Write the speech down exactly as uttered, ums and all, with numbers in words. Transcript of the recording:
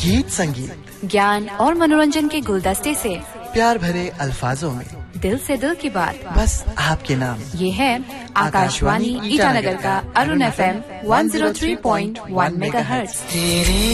गीत संगीत, ज्ञान और मनोरंजन के गुलदस्ते से प्यार भरे अल्फाजों में दिल से दिल की बात, बस आपके नाम। ये है आकाशवाणी ईटानगर का Arun F M one zero three point one megahertz.